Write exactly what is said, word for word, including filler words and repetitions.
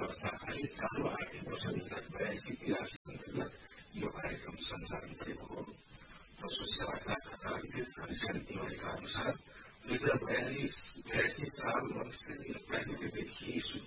वर्ष खाली चालु आर्थिक वर्ष दुई हजार बयासी तिरासी अन्तर्गत यो कार्यक्रम सञ्चालन भएको हो। पशु सेवा शाखाका विद्युत खनिजान तिवारीका अनुसार दुई हजार बयालिस बयासी साल मङ्सिर एक्काइस गतेदेखि